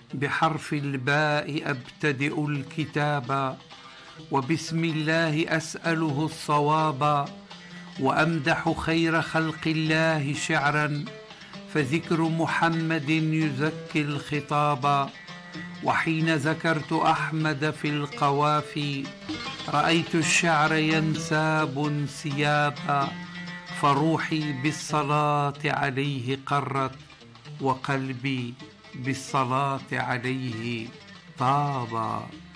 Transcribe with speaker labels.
Speaker 1: بحرف الباء أبتدئ الكتاب، وبسم الله أسأله الصواب، وأمدح خير خلق الله شعرا، فذكر محمد يزكي الخطاب. وحين ذكرت أحمد في القوافي، رأيت الشعر ينساب انسيابا، فروحي بالصلاة عليه قرت، وقلبي بالصلاة عليه طابا.